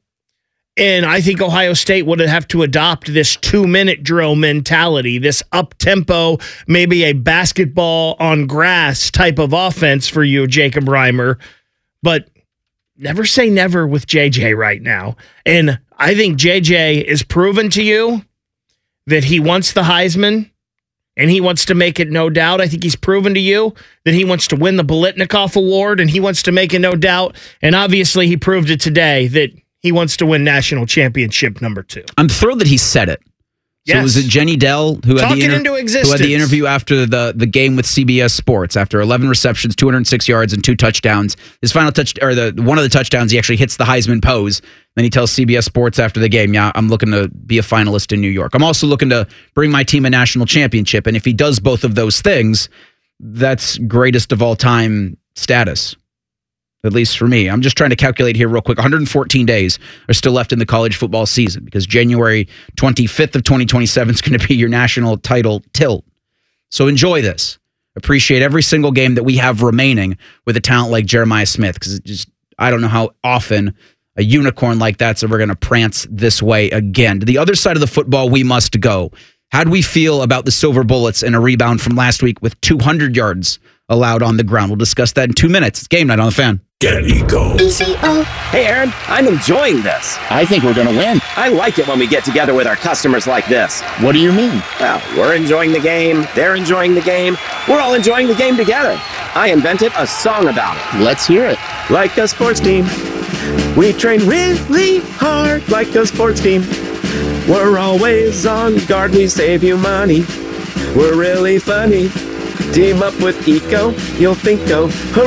And I think Ohio State would have to adopt this two-minute drill mentality, this up-tempo, maybe a basketball on grass type of offense for you, Jacob Reimer. But never say never with J J right now. And I think J J is proven to you that he wants the Heisman, and he wants to make it no doubt. I think he's proven to you that he wants to win the Biletnikoff Award, and he wants to make it no doubt. And obviously he proved it today that he wants to win national championship number two. I'm thrilled that he said it. So Yes. was it Jenny Dell who had, Talk the it inter- into who existence. had the interview after the, the game with C B S Sports? After eleven receptions, two hundred six yards, and two touchdowns, his final touch or the one of the touchdowns, he actually hits the Heisman pose. Then he tells C B S Sports after the game, "Yeah, I'm looking to be a finalist in New York. I'm also looking to bring my team a national championship." And if he does both of those things, that's greatest of all time status. At least for me. I'm just trying to calculate here real quick. one hundred fourteen days are still left in the college football season, because January twenty-fifth of twenty twenty-seven is going to be your national title tilt. So enjoy this. Appreciate every single game that we have remaining with a talent like Jeremiah Smith, because it just I don't know how often a unicorn like that's ever going to prance this way again. To the other side of the football, we must go. How do we feel about the Silver Bullets and a rebound from last week with two hundred yards allowed on the ground? We'll discuss that in two minutes. It's Game Night on the Fan. Get Eco. Hey, Aaron, I'm enjoying this. I think we're going to win. I like it when we get together with our customers like this. What do you mean? Well, we're enjoying the game. They're enjoying the game. We're all enjoying the game together. I invented a song about it. Let's hear it. Like a sports team. We train really hard like a sports team. We're always on guard. We save you money. We're really funny. Team up with Eco, you'll think, oh,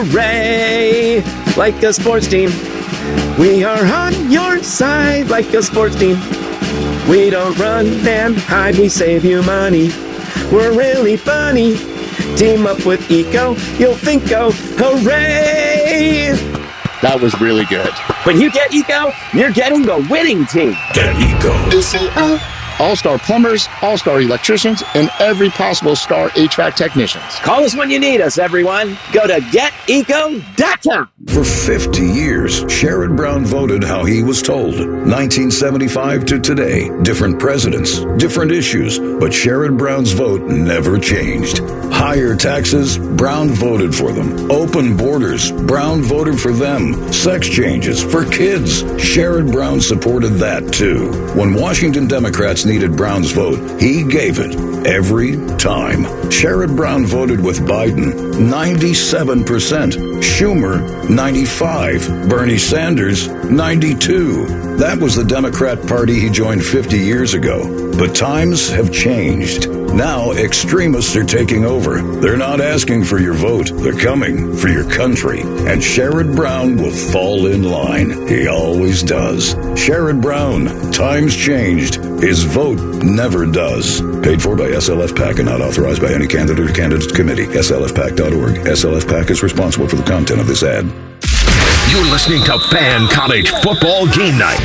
hooray! Like a sports team, we are on your side. Like a sports team, we don't run and hide, we save you money. We're really funny. Team up with Eco, you'll think, oh, hooray! That was really good. When you get Eco, you're getting the winning team. Get Eco. E C O. All-Star plumbers, all-star electricians, and every possible star H V A C technicians. Call us when you need us, everyone. Go to get eco dot com. For fifty years, Sherrod Brown voted how he was told. nineteen seventy-five to today, different presidents, different issues, but Sherrod Brown's vote never changed. Higher taxes, Brown voted for them. Open borders, Brown voted for them. Sex changes for kids, Sherrod Brown supported that too. When Washington Democrats needed Brown's vote, he gave it every time. Sherrod Brown voted with Biden, ninety-seven percent. Schumer, ninety-five. Bernie Sanders, ninety-two. That was the Democrat Party he joined fifty years ago. But times have changed. Now extremists are taking over. They're not asking for your vote. They're coming for your country. And Sherrod Brown will fall in line. He always does. Sherrod Brown, times changed. His vote never does. Paid for by S L F PAC and not authorized by any candidate or candidates committee. S L F pac dot org. S L F PAC is responsible for the content of this ad. You're listening to Fan College Football Game Night.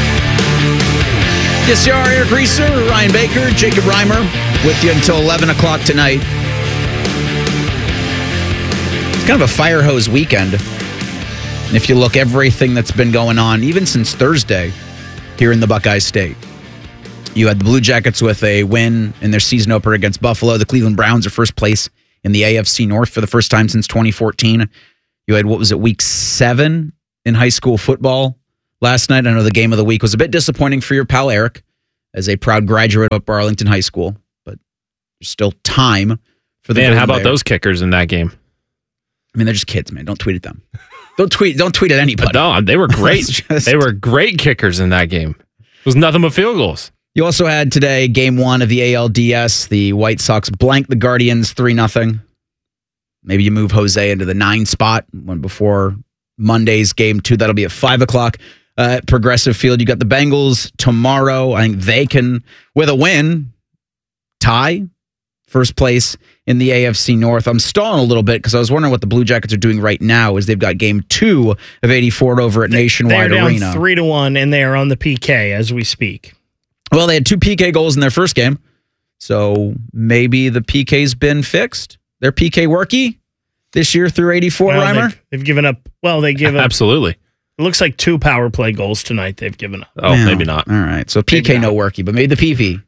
Yes, you are. Eric Reeser, Ryan Baker, Jacob Reimer with you until eleven o'clock tonight. It's kind of a fire hose weekend. And if you look, everything that's been going on, even since Thursday here in the Buckeye State. You had the Blue Jackets with a win in their season opener against Buffalo. The Cleveland Browns are first place in the A F C North for the first time since twenty fourteen. You had, what was it, week seven in high school football last night. I know the game of the week was a bit disappointing for your pal Eric as a proud graduate of Arlington High School, but there's still time for the Man, Golden how about Bears. those kickers in that game? I mean, they're just kids, man. Don't tweet at them. Don't tweet. Don't tweet at anybody. No, they were great. Just- They were great kickers in that game. It was nothing but field goals. You also had today game one of the A L D S. The White Sox blanked the Guardians three nothing. Maybe you move Jose into the nine spot when before Monday's game two. That'll be at five o'clock uh, at Progressive Field. You got the Bengals tomorrow. I think they can, with a win, tie first place in the A F C North. I'm stalling a little bit because I was wondering what the Blue Jackets are doing right now as they've got game two of eighty-four over at Nationwide They're down Arena. three to one, and they are on the P K as we speak. Well, they had two P K goals in their first game, so maybe the P K's been fixed. Their P K worky this year through eighty-four, Well, Reimer? they've, they've given up. Well, they give up. Absolutely. It looks like two power play goals tonight. They've given up. Oh, Well, maybe not. All right, so P K no worky, but maybe the P P.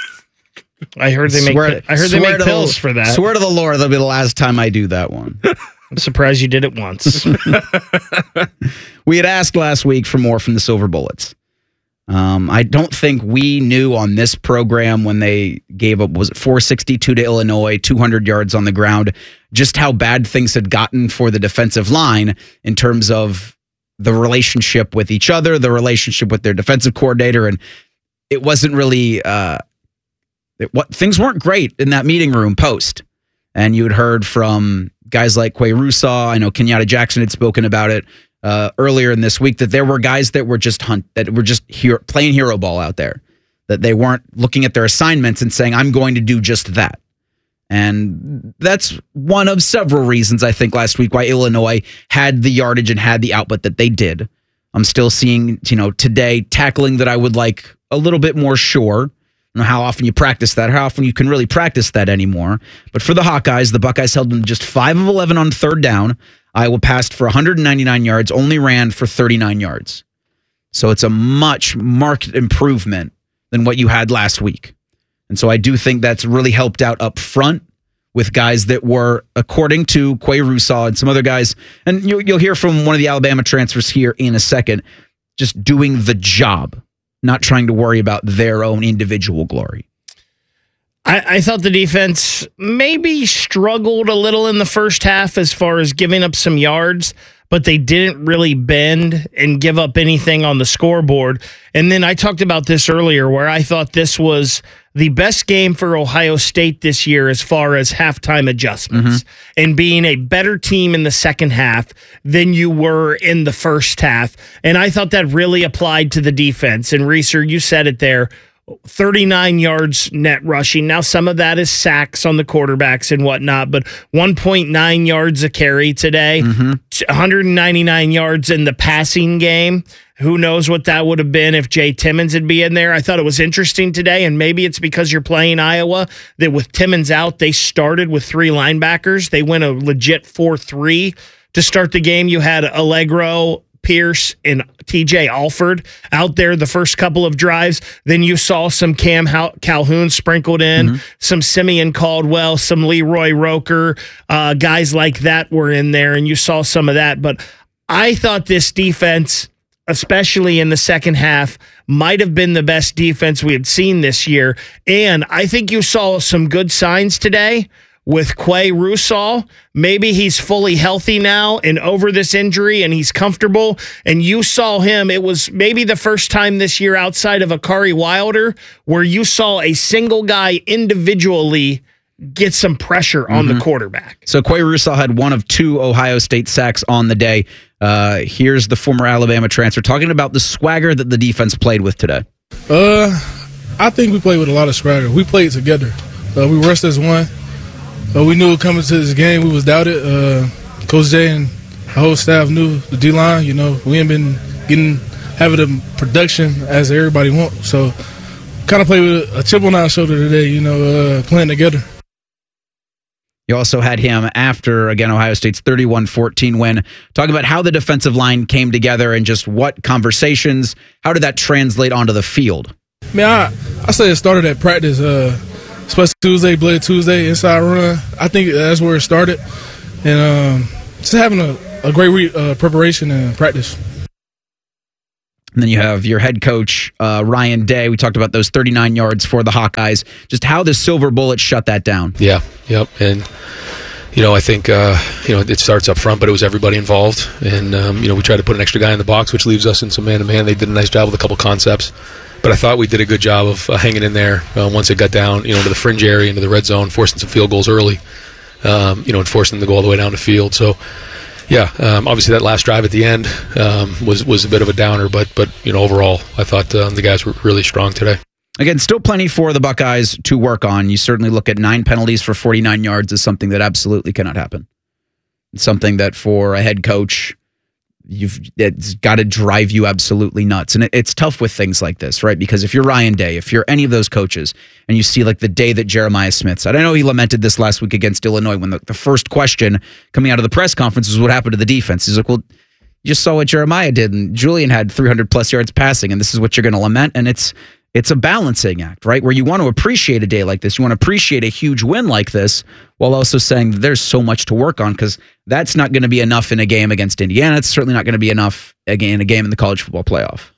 I heard they make. Swear- I heard they swear make to pills the, for that. Swear to the Lord, that'll be the last time I do that one. I'm surprised you did it once. We had asked last week for more from the Silver Bullets. Um, I don't think we knew on this program when they gave up, was it four sixty-two to Illinois, two hundred yards on the ground, just how bad things had gotten for the defensive line in terms of the relationship with each other, the relationship with their defensive coordinator, and it wasn't really, uh, it, what things weren't great in that meeting room post. And you had heard from guys like Quay Russaw. I know Kenyatta Jackson had spoken about it uh, earlier in this week, that there were guys that were just hunt that were just hero, playing hero ball out there, that they weren't looking at their assignments and saying, I'm going to do just that. And that's one of several reasons, I think, last week why Illinois had the yardage and had the output that they did. I'm still seeing, you know, today tackling that I would like a little bit more sure. I don't know how often you practice that, how often you can really practice that anymore. But for the Hawkeyes, the Buckeyes held them just five of eleven on third down. Iowa passed for one hundred ninety-nine yards, only ran for thirty-nine yards. So it's a much marked improvement than what you had last week. And so I do think that's really helped out up front with guys that were, according to Quay Russaw and some other guys, and you, you'll hear from one of the Alabama transfers here in a second, just doing the job, not trying to worry about their own individual glory. I, I thought the defense maybe struggled a little in the first half as far as giving up some yards, but they didn't really bend and give up anything on the scoreboard. And then I talked about this earlier where I thought this was the best game for Ohio State this year as far as halftime adjustments mm-hmm. and being a better team in the second half than you were in the first half. And I thought that really applied to the defense. And Reeser, you said it there. thirty-nine yards net rushing. Now, some of that is sacks on the quarterbacks and whatnot, but one point nine yards a carry today, mm-hmm. one hundred ninety-nine yards in the passing game. Who knows what that would have been if Jay Timmons would be in there. I thought it was interesting today, and maybe it's because you're playing Iowa, that with Timmons out, they started with three linebackers. They went a legit four three to start the game. You had Allegro, Pierce, and T J Alford out there the first couple of drives. Then you saw some Cam Calhoun sprinkled in, mm-hmm. some Simeon Caldwell, some Leroy Roker, uh, guys like that were in there, and you saw some of that. But I thought this defense, especially in the second half, might have been the best defense we had seen this year. And I think you saw some good signs today with Quay Russaw. Maybe he's fully healthy now and over this injury and he's comfortable. And you saw him, it was maybe the first time this year outside of Akari Wilder where you saw a single guy individually get some pressure on mm-hmm. the quarterback. So Quay Russaw had one of two Ohio State sacks on the day. Uh, here's the former Alabama transfer talking about the swagger that the defense played with today. Uh, I think we played with a lot of swagger. We played together. Uh, we rushed as one. Uh, we knew coming to this game we was doubted. Uh, Coach Jay and the whole staff knew the D-line. You know, we ain't been getting having the production as everybody wants. So kind of played with a chip on our shoulder today, you know, uh, playing together. You also had him after, again, Ohio State's thirty-one fourteen win, talking about how the defensive line came together and just what conversations, how did that translate onto the field? Man, I, I say it started at practice, uh, especially Tuesday, Blade Tuesday, inside run. I think that's where it started. And um, just having a, a great re, uh, preparation and practice. And then you have your head coach, uh, Ryan Day. We talked about those thirty-nine yards for the Hawkeyes, just how the Silver Bullet shut that down. Yeah, yep. And, you know, I think, uh, you know, it starts up front, but it was everybody involved. And, um, you know, we tried to put an extra guy in the box, which leaves us in some man-to-man. They did a nice job with a couple concepts. But I thought we did a good job of uh, hanging in there uh, once it got down, you know, to the fringe area, into the red zone, forcing some field goals early, um, you know, and forcing them to go all the way down the field. So, yeah, um, obviously that last drive at the end um, was was a bit of a downer, but but you know overall I thought um, the guys were really strong today. Again, still plenty for the Buckeyes to work on. You certainly look at nine penalties for forty-nine yards as something that absolutely cannot happen. It's something that for a head coach, you've it's got to drive you absolutely nuts. And it, it's tough with things like this, right? Because if you're Ryan Day, if you're any of those coaches, and you see like the day that Jeremiah Smith said, I know he lamented this last week against Illinois when the, the first question coming out of the press conference was what happened to the defense. He's like, well, you just saw what Jeremiah did, and Julian had three hundred plus yards passing, and this is what you're going to lament. And it's it's a balancing act, right? Where you want to appreciate a day like this. You want to appreciate a huge win like this while also saying that there's so much to work on, because that's not going to be enough in a game against Indiana. It's certainly not going to be enough again in a game in the college football playoff.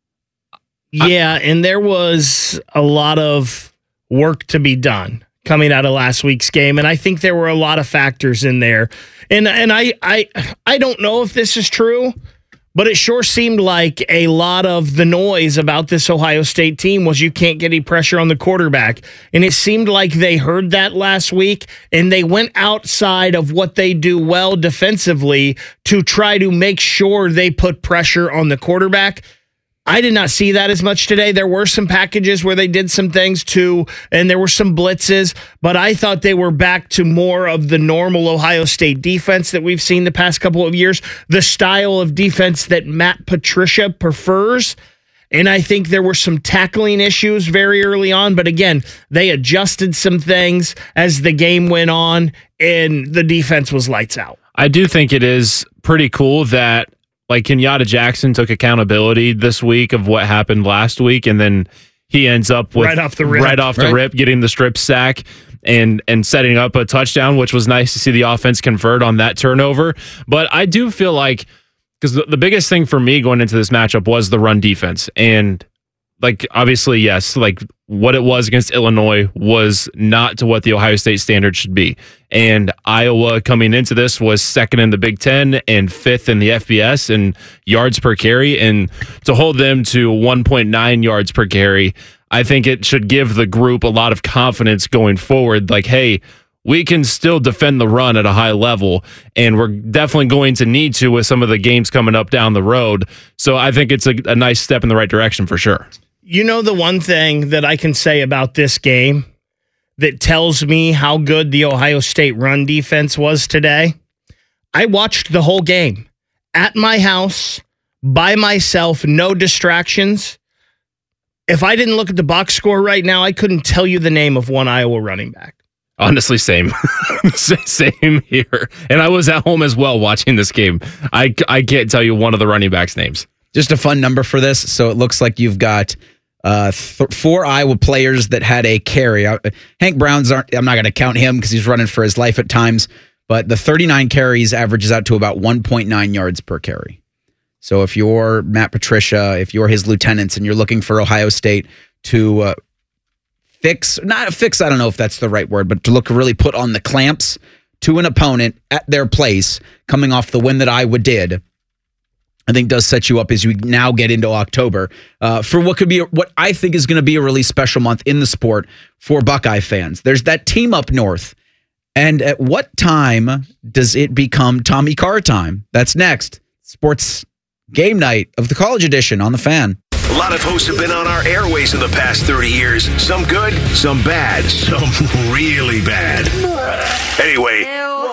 Yeah, and there was a lot of work to be done coming out of last week's game, and I think there were a lot of factors in there. And and I I I don't know if this is true, but it sure seemed like a lot of the noise about this Ohio State team was you can't get any pressure on the quarterback. And it seemed like they heard that last week, and they went outside of what they do well defensively to try to make sure they put pressure on the quarterback. I did not see that as much today. There were some packages where they did some things too, and there were some blitzes, but I thought they were back to more of the normal Ohio State defense that we've seen the past couple of years, the style of defense that Matt Patricia prefers. And I think there were some tackling issues very early on, but again, they adjusted some things as the game went on, and the defense was lights out. I do think it is pretty cool that like Kenyatta Jackson took accountability this week of what happened last week, and then he ends up with right off the rip, right off the right? rip getting the strip sack and and setting up a touchdown, which was nice to see the offense convert on that turnover. But I do feel like, because the, the biggest thing for me going into this matchup was the run defense, and like obviously yes, like what it was against Illinois was not to what the Ohio State standard should be. And Iowa coming into this was second in the Big Ten and fifth in the F B S in yards per carry. And to hold them to one point nine yards per carry, I think it should give the group a lot of confidence going forward. Like, hey, we can still defend the run at a high level, and we're definitely going to need to with some of the games coming up down the road. So I think it's a, a nice step in the right direction for sure. You know, the one thing that I can say about this game that tells me how good the Ohio State run defense was today, I watched the whole game at my house, by myself, no distractions. If I didn't look at the box score right now, I couldn't tell you the name of one Iowa running back. Honestly, same. Same here. And I was at home as well watching this game. I, I can't tell you one of the running backs' names. Just a fun number for this. So it looks like you've got uh, th- four Iowa players that had a carry. I, Hank Brown's aren't, I'm not going to count him because he's running for his life at times, but the thirty-nine carries averages out to about one point nine yards per carry. So if you're Matt Patricia, if you're his lieutenants, and you're looking for Ohio State to uh, fix, not fix, I don't know if that's the right word, but to look really put on the clamps to an opponent at their place, coming off the win that Iowa did, I think does set you up as you now get into October uh, for what could be, what I think is going to be a really special month in the sport for Buckeye fans. There's that team up north. And at what time does it become Tommy Carr time? That's next. Sports Game Night of the College Edition on The Fan. A lot of hosts have been on our airways in the past thirty years. Some good, some bad, some really bad. Anyway,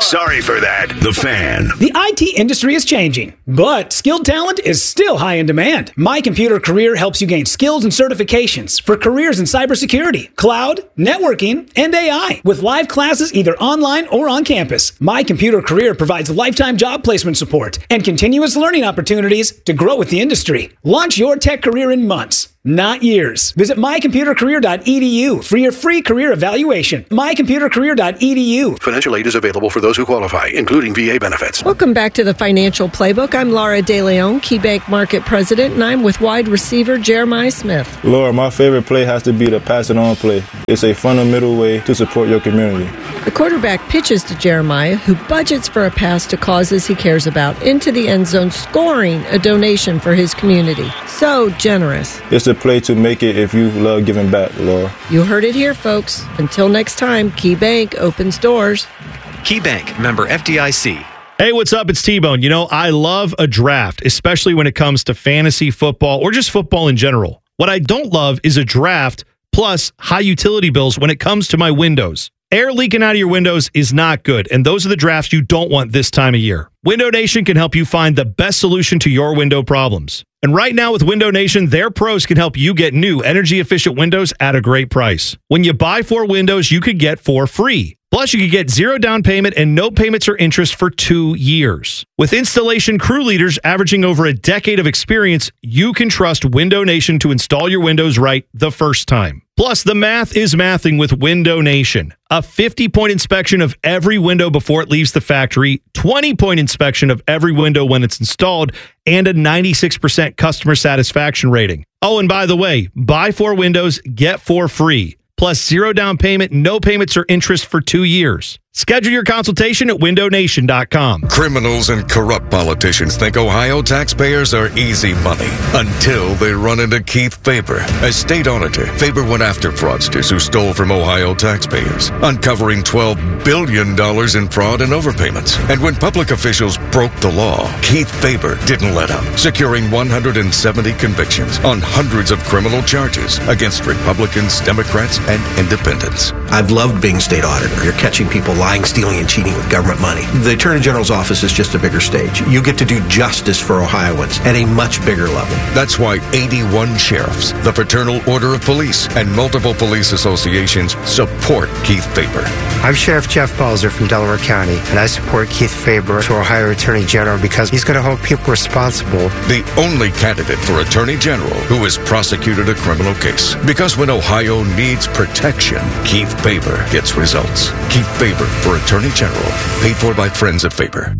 Sorry for that. The Fan. The I T industry is changing, but skilled talent is still high in demand. My Computer Career helps you gain skills and certifications for careers in cybersecurity, cloud, networking, and A I, with live classes either online or on campus. My Computer Career provides lifetime job placement support and continuous learning opportunities to grow with the industry. Launch your tech career in months, not years. Visit my computer career dot e d u for your free career evaluation. my computer career dot e d u. Financial aid is available for those who qualify, including V A benefits. Welcome back to the Financial Playbook. I'm Laura DeLeon, KeyBank Market President, and I'm with wide receiver Jeremiah Smith. Laura, my favorite play has to be the pass it on play. It's a fundamental way to support your community. The quarterback pitches to Jeremiah, who budgets for a pass to causes he cares about, into the end zone, scoring a donation for his community. So generous. It's a play to make it if you love giving back, Laura. You heard it here, folks. Until next time, KeyBank opens doors. KeyBank, member F D I C. Hey, what's up? It's T-Bone. You know, I love a draft, especially when it comes to fantasy football or just football in general. What I don't love is a draft plus high utility bills when it comes to my windows. Air leaking out of your windows is not good, and those are the drafts you don't want this time of year. Window Nation can help you find the best solution to your window problems. And right now with Window Nation, their pros can help you get new energy-efficient windows at a great price. When you buy four windows, you could get four free. Plus, you could get zero down payment and no payments or interest for two years. With installation crew leaders averaging over a decade of experience, you can trust Window Nation to install your windows right the first time. Plus, the math is mathing with Window Nation. A fifty-point inspection of every window before it leaves the factory, twenty-point inspection of every window when it's installed, and a ninety-six percent customer satisfaction rating. Oh, and by the way, buy four windows, get four free. Plus zero down payment, no payments or interest for two years. Schedule your consultation at window nation dot com. Criminals and corrupt politicians think Ohio taxpayers are easy money until they run into Keith Faber. As state auditor, Faber went after fraudsters who stole from Ohio taxpayers, uncovering twelve billion dollars in fraud and overpayments. And when public officials broke the law, Keith Faber didn't let up, securing one hundred seventy convictions on hundreds of criminal charges against Republicans, Democrats, and independents. I've loved being state auditor. You're catching people lying, stealing, and cheating with government money. The Attorney General's office is just a bigger stage. You get to do justice for Ohioans at a much bigger level. That's why eighty-one sheriffs, the Fraternal Order of Police, and multiple police associations support Keith Faber. I'm Sheriff Jeff Balzer from Delaware County, and I support Keith Faber for Ohio Attorney General because he's going to hold people responsible. The only candidate for Attorney General who has prosecuted a criminal case. Because when Ohio needs protection, Keith Faber gets results. Keith Faber for Attorney General, paid for by friends of Faber.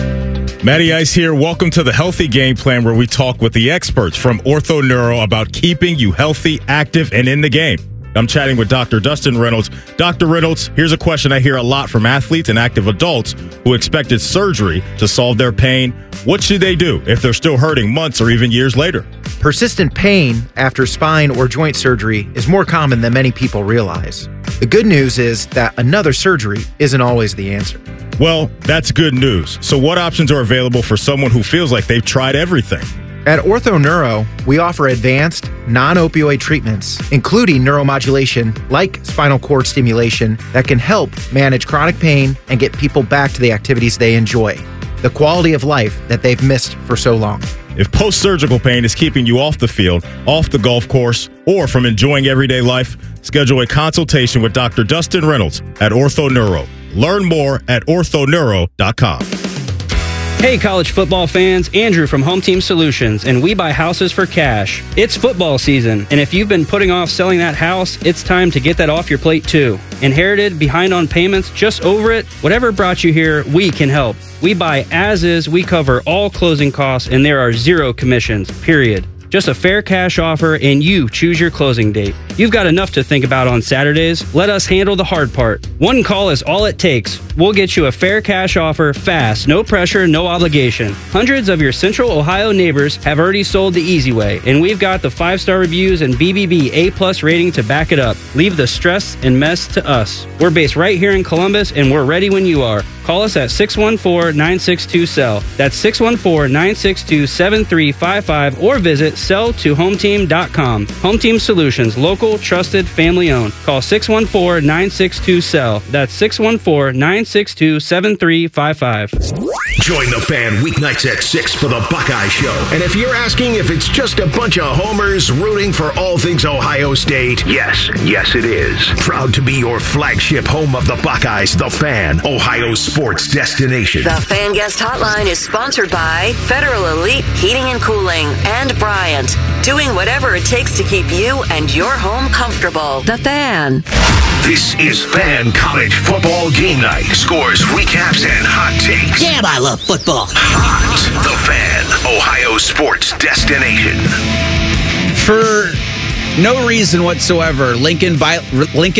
Matty Ice here. Welcome to the Healthy Game Plan, where we talk with the experts from Ortho Neuro about keeping you healthy, active, and in the game. I'm chatting with Doctor Dustin Reynolds. Doctor Reynolds, here's a question I hear a lot from athletes and active adults who expected surgery to solve their pain. What should they do if they're still hurting months or even years later? Persistent pain after spine or joint surgery is more common than many people realize. The good news is that another surgery isn't always the answer. Well, that's good news. So what options are available for someone who feels like they've tried everything? At Ortho Neuro, we offer advanced, non-opioid treatments, including neuromodulation like spinal cord stimulation that can help manage chronic pain and get people back to the activities they enjoy, the quality of life that they've missed for so long. If post-surgical pain is keeping you off the field, off the golf course, or from enjoying everyday life, schedule a consultation with Doctor Dustin Reynolds at Ortho Neuro. Learn more at ortho neuro dot com. Hey college football fans, Andrew from Home Team Solutions, and we buy houses for cash. It's football season, and if you've been putting off selling that house, it's time to get that off your plate too. Inherited, behind on payments, just over it? Whatever brought you here, we can help. We buy as is, we cover all closing costs, and there are zero commissions, period. Just a fair cash offer, and you choose your closing date. You've got enough to think about on Saturdays. Let us handle the hard part. One call is all it takes. We'll get you a fair cash offer fast, no pressure, no obligation. Hundreds of your Central Ohio neighbors have already sold the easy way, and we've got the five-star reviews and B B B A-plus rating to back it up. Leave the stress and mess to us. We're based right here in Columbus, and we're ready when you are. Call us at six one four, nine six two, S E L L. That's six one four, nine six two, seven three five five, or visit sell to home team dot com. Home Team Solutions, local, Local, trusted, family owned. Call six one four, nine six two, S E L L. That's six one four, nine six two, seven three five five. Join the fan weeknights at six for the Buckeye Show. And if you're asking if it's just a bunch of homers rooting for all things Ohio State, yes, yes it is. Proud to be your flagship home of the Buckeyes, The Fan, Ohio sports destination. The Fan Guest Hotline is sponsored by Federal Elite Heating and Cooling and Bryant, doing whatever it takes to keep you and your home comfortable. The Fan. This is Fan College Football Game Night. Scores, recaps, and hot takes. Damn, I love football. Hot. The Fan, Ohio sports destination. For no reason whatsoever, Lincoln, Lincoln